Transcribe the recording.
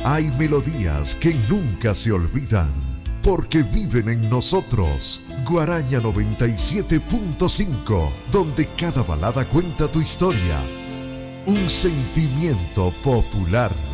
Hay melodías que nunca se olvidan, porque viven en nosotros. Guaraña 97.5, donde cada balada cuenta tu historia. Un sentimiento popular.